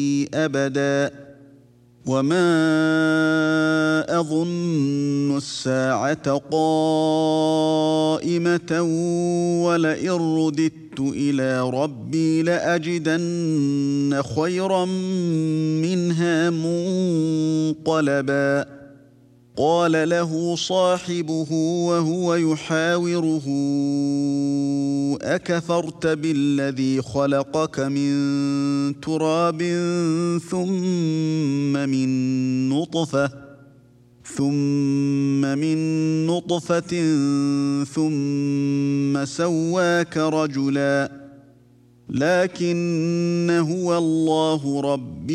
أبدا وما أظن الساعة قائمة ولئن رددت إلى ربي لأجدن خيرا منها منقلبا قال له صاحبه وهو يحاوره أكفرت بالذي خلقك من تراب ثم من نطفة ثم سواك رجلا لكن هو الله ربي